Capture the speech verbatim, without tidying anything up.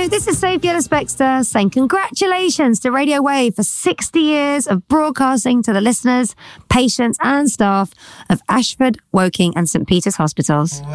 Hello, this is Sophie Ellis-Bextor saying congratulations to Radio Wave for sixty years of broadcasting to the listeners, patients and staff of Ashford, Woking and St Peter's Hospitals.